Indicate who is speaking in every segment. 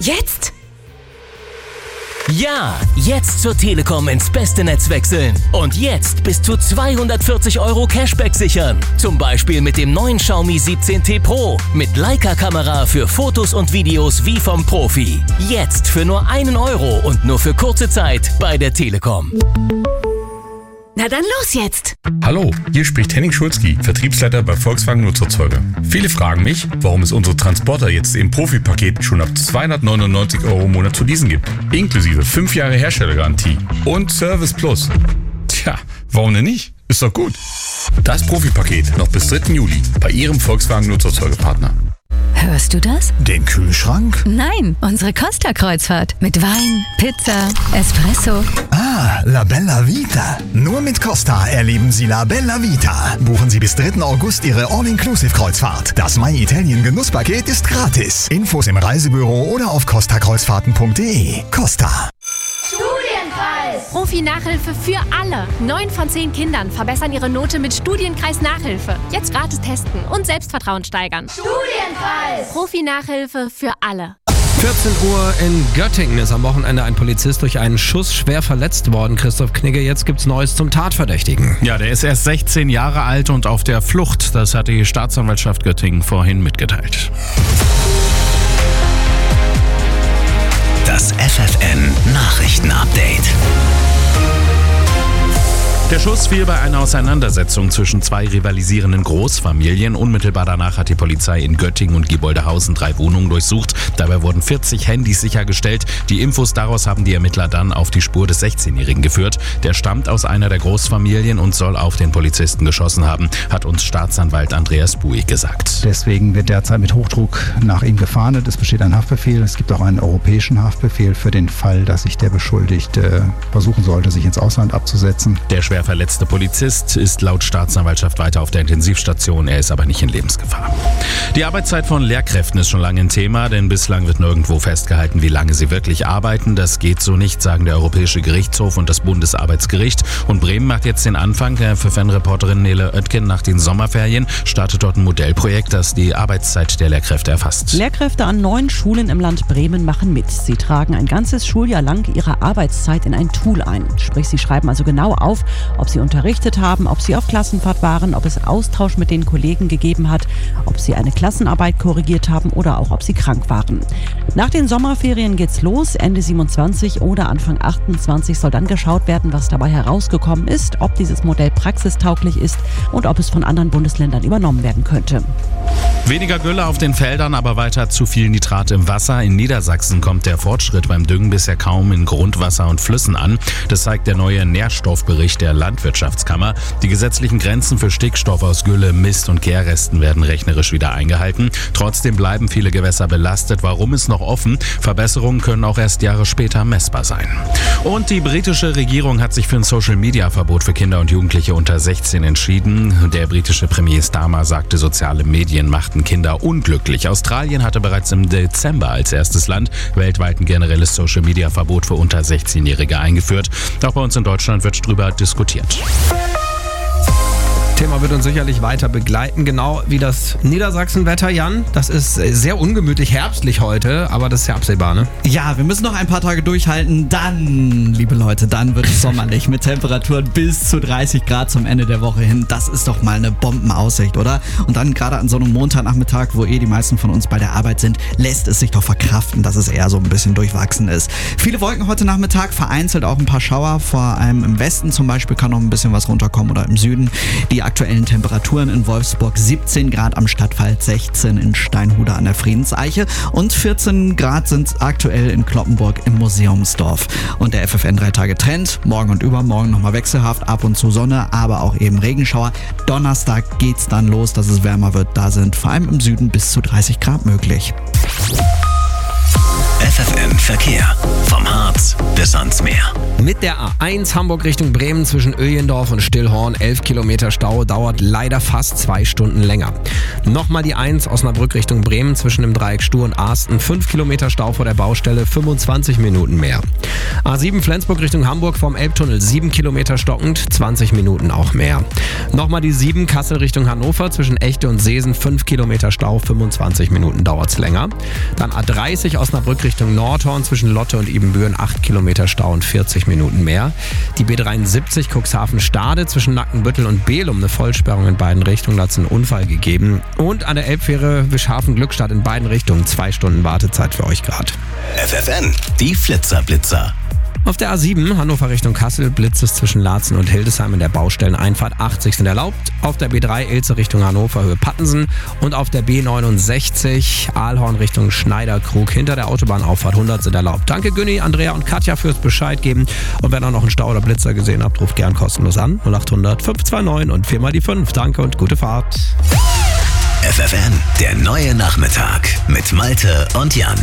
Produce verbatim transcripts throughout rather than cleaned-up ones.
Speaker 1: Jetzt?
Speaker 2: Ja, jetzt zur Telekom ins beste Netz wechseln. Und jetzt bis zu zweihundertvierzig Euro Cashback sichern. Zum Beispiel mit dem neuen Xiaomi siebzehn T Pro. Mit Leica-Kamera für Fotos und Videos wie vom Profi. Jetzt für nur einen Euro und nur für kurze Zeit bei der Telekom.
Speaker 1: Na dann los jetzt!
Speaker 3: Hallo, hier spricht Henning Schulzki, Vertriebsleiter bei Volkswagen Nutzerzeuger. Viele fragen mich, warum es unsere Transporter jetzt im Profi-Paket schon ab zweihundertneunundneunzig Euro im Monat zu leasen gibt. Inklusive fünf Jahre Herstellergarantie und Service Plus. Tja, warum denn nicht? Ist doch gut. Das Profi-Paket noch bis dritten Juli bei Ihrem Volkswagen Nutzerzeugerpartner.
Speaker 1: Hörst du das?
Speaker 4: Den Kühlschrank?
Speaker 1: Nein, unsere Costa-Kreuzfahrt. Mit Wein, Pizza, Espresso.
Speaker 4: Ah, La Bella Vita. Nur mit Costa erleben Sie La Bella Vita. Buchen Sie bis dritten August Ihre All-Inclusive-Kreuzfahrt. Das My Italien Genusspaket ist gratis. Infos im Reisebüro oder auf costa kreuzfahrten punkt de. Costa.
Speaker 5: Studienkreis! Profi-Nachhilfe für alle. Neun von zehn Kindern verbessern ihre Note mit Studienkreis-Nachhilfe. Jetzt gratis testen und Selbstvertrauen steigern. Studienkreis! Profi-Nachhilfe für alle.
Speaker 6: vierzehn Uhr in Göttingen ist am Wochenende ein Polizist durch einen Schuss schwer verletzt worden. Christoph Knigge, jetzt gibt's Neues zum Tatverdächtigen.
Speaker 7: Ja, der ist erst sechzehn Jahre alt und auf der Flucht. Das hat die Staatsanwaltschaft Göttingen vorhin mitgeteilt.
Speaker 8: Das F F N-Nachrichten-Update.
Speaker 7: Der Schuss fiel bei einer Auseinandersetzung zwischen zwei rivalisierenden Großfamilien. Unmittelbar danach hat die Polizei in Göttingen und Gieboldehausen drei Wohnungen durchsucht. Dabei wurden vierzig Handys sichergestellt. Die Infos daraus haben die Ermittler dann auf die Spur des sechzehnjährigen geführt. Der stammt aus einer der Großfamilien und soll auf den Polizisten geschossen haben, hat uns Staatsanwalt Andreas Buig gesagt.
Speaker 9: Deswegen wird derzeit mit Hochdruck nach ihm gefahndet. Es besteht ein Haftbefehl. Es gibt auch einen europäischen Haftbefehl für den Fall, dass sich der Beschuldigte versuchen sollte, sich ins Ausland abzusetzen.
Speaker 7: Der schwer verletzte Polizist ist laut Staatsanwaltschaft weiter auf der Intensivstation. Er ist aber nicht in Lebensgefahr. Die Arbeitszeit von Lehrkräften ist schon lange ein Thema, denn bislang wird nirgendwo festgehalten, wie lange sie wirklich arbeiten. Das geht so nicht, sagen der Europäische Gerichtshof und das Bundesarbeitsgericht. Und Bremen macht jetzt den Anfang. F F N-Reporterin Nele Oetken nach den Sommerferien startet dort ein Modellprojekt, das die Arbeitszeit der Lehrkräfte erfasst.
Speaker 10: Lehrkräfte an neun Schulen im Land Bremen machen mit. Sie tragen ein ganzes Schuljahr lang ihre Arbeitszeit in ein Tool ein. Sprich, sie schreiben also genau auf, ob sie unterrichtet haben, ob sie auf Klassenfahrt waren, ob es Austausch mit den Kollegen gegeben hat, ob sie eine Klassenarbeit korrigiert haben oder auch ob sie krank waren. Nach den Sommerferien geht's los. Ende siebenundzwanzig oder Anfang achtundzwanzig soll dann geschaut werden, was dabei herausgekommen ist, ob dieses Modell praxistauglich ist und ob es von anderen Bundesländern übernommen werden könnte.
Speaker 7: Weniger Gülle auf den Feldern, aber weiter zu viel Nitrat im Wasser. In Niedersachsen kommt der Fortschritt beim Düngen bisher kaum in Grundwasser und Flüssen an. Das zeigt der neue Nährstoffbericht der Landwirtschaftskammer. Die gesetzlichen Grenzen für Stickstoff aus Gülle, Mist und Kehrresten werden rechnerisch wieder eingehalten. Trotzdem bleiben viele Gewässer belastet. Warum ist noch offen? Verbesserungen können auch erst Jahre später messbar sein. Und die britische Regierung hat sich für ein Social-Media-Verbot für Kinder und Jugendliche unter sechzehn entschieden. Der britische Premier Starmer sagte, soziale Medien machten Kinder unglücklich. Australien hatte bereits im Dezember als erstes Land weltweit ein generelles Social-Media-Verbot für unter sechzehnjährige eingeführt. Auch bei uns in Deutschland wird drüber diskutiert.
Speaker 6: Thema wird uns sicherlich weiter begleiten, genau wie das Niedersachsenwetter, Jan. Das ist sehr ungemütlich herbstlich heute, aber das ist ja absehbar, ne?
Speaker 11: Ja, wir müssen noch ein paar Tage durchhalten, dann, liebe Leute, dann wird es sommerlich mit Temperaturen bis zu dreißig Grad zum Ende der Woche hin. Das ist doch mal eine Bombenaussicht, oder? Und dann gerade an so einem Montagnachmittag, wo eh die meisten von uns bei der Arbeit sind, lässt es sich doch verkraften, dass es eher so ein bisschen durchwachsen ist. Viele Wolken heute Nachmittag, vereinzelt auch ein paar Schauer, vor allem im Westen zum Beispiel kann noch ein bisschen was runterkommen oder im Süden. Die aktuellen Temperaturen in Wolfsburg siebzehn Grad am Stadtwald, sechzehn in Steinhude an der Friedenseiche und vierzehn Grad sind aktuell in Cloppenburg im Museumsdorf. Und der F F N drei Tage Trend, morgen und übermorgen nochmal wechselhaft, ab und zu Sonne, aber auch eben Regenschauer. Donnerstag geht's dann los, dass es wärmer wird. Da sind vor allem im Süden bis zu dreißig Grad möglich.
Speaker 8: F F N Verkehr. Vom Harz bis ans Meer.
Speaker 6: Mit der A eins Hamburg Richtung Bremen zwischen Öjendorf und Stillhorn elf Kilometer Stau, dauert leider fast zwei Stunden länger. Nochmal die eins Osnabrück Richtung Bremen zwischen dem Dreieck Stur und Arsten, fünf Kilometer Stau vor der Baustelle, fünfundzwanzig Minuten mehr. A sieben Flensburg Richtung Hamburg vom Elbtunnel, sieben Kilometer stockend, zwanzig Minuten auch mehr. Nochmal die sieben Kassel Richtung Hannover zwischen Echte und Seesen, fünf Kilometer Stau, fünfundzwanzig Minuten dauert's länger. Dann A dreißig Osnabrück Richtung Richtung Nordhorn zwischen Lotte und Ibbenbüren acht Kilometer Stau und vierzig Minuten mehr. Die B dreiundsiebzig Cuxhaven-Stade zwischen Nackenbüttel und Behlum eine Vollsperrung in beiden Richtungen, da hat es einen Unfall gegeben. Und an der Elbfähre Wischhafen-Glückstadt in beiden Richtungen zwei Stunden Wartezeit für euch gerade.
Speaker 8: F F N, die Flitzer-Blitzer.
Speaker 6: Auf der A sieben, Hannover Richtung Kassel, blitzt es zwischen Laatzen und Hildesheim in der Baustelleneinfahrt. achtzig sind erlaubt. Auf der B drei, Ilze Richtung Hannover, Höhe Pattensen. Und auf der B neunundsechzig, Aalhorn Richtung Schneiderkrug, hinter der Autobahnauffahrt hundert sind erlaubt. Danke Günni, Andrea und Katja fürs Bescheid geben. Und wenn ihr noch einen Stau oder Blitzer gesehen habt, ruft gern kostenlos an. null acht hundert fünf zwei neun und vier mal die fünf. Danke und gute Fahrt.
Speaker 8: F F N, der neue Nachmittag mit Malte und Jan.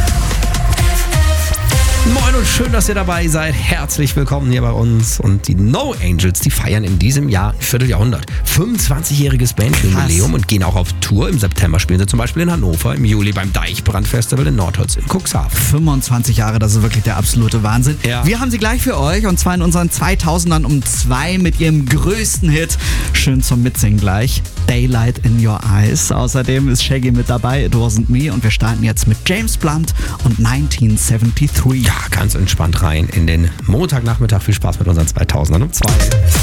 Speaker 6: Moin und schön, dass ihr dabei seid. Herzlich willkommen hier bei uns. Und die No Angels, die feiern in diesem Jahr ein Vierteljahrhundert. fünfundzwanzigjähriges Bandjubiläum und gehen auch auf Tour. Im September spielen sie zum Beispiel in Hannover, im Juli beim Deichbrand-Festival in Nordholz in Cuxhaven.
Speaker 11: fünfundzwanzig Jahre, das ist wirklich der absolute Wahnsinn.
Speaker 6: Ja.
Speaker 11: Wir haben sie gleich für euch und zwar in unseren zweitausendern um zwei mit ihrem größten Hit. Schön zum Mitsingen gleich. Daylight in Your Eyes. Außerdem ist Shaggy mit dabei, It Wasn't Me. Und wir starten jetzt mit James Blunt und neunzehnhundertdreiundsiebzig.
Speaker 6: Ja, ganz entspannt rein in den Montagnachmittag. Viel Spaß mit unseren zweitausendern um zwei.